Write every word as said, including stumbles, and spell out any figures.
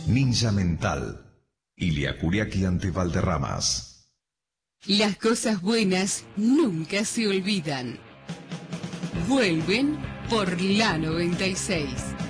Ninja Mental. Ilia Curiaki ante Valderramas. Las cosas buenas nunca se olvidan. Vuelven por la noventa y seis.